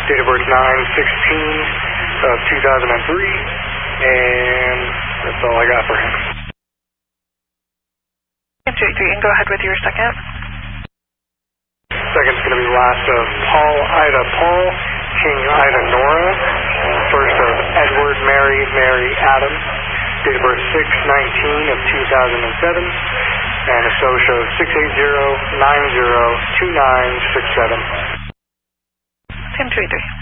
Date of birth 9/16 of 2003, and that's all I got for him. 283, and go ahead with your second. Second's going to be last of Paul Ida Paul, King Ida Nora, first of Edward Mary Mary Adam, date of birth 6/19 of 2007, and a social 680-90-2967. Same 283.